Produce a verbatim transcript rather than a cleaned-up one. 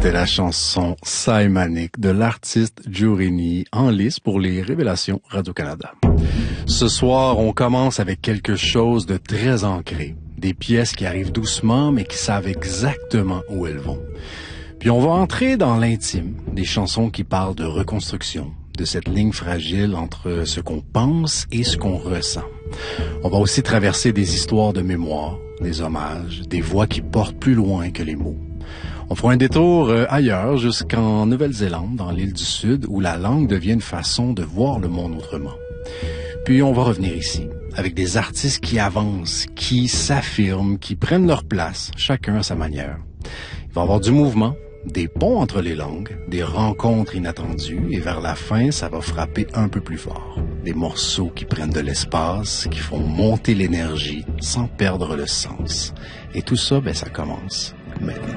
C'était la chanson Saimanic de l'artiste Giurini en lice pour les Révélations Radio-Canada. Ce soir, on commence avec quelque chose de très ancré. Des pièces qui arrivent doucement, mais qui savent exactement où elles vont. Puis on va entrer dans l'intime, des chansons qui parlent de reconstruction, de cette ligne fragile entre ce qu'on pense et ce qu'on ressent. On va aussi traverser des histoires de mémoire, des hommages, des voix qui portent plus loin que les mots. On fera un détour euh, ailleurs, jusqu'en Nouvelle-Zélande, dans l'île du Sud, où la langue devient une façon de voir le monde autrement. Puis on va revenir ici, avec des artistes qui avancent, qui s'affirment, qui prennent leur place, chacun à sa manière. Il va y avoir du mouvement, des ponts entre les langues, des rencontres inattendues, et vers la fin, ça va frapper un peu plus fort. Des morceaux qui prennent de l'espace, qui font monter l'énergie sans perdre le sens. Et tout ça, ben, ça commence maintenant.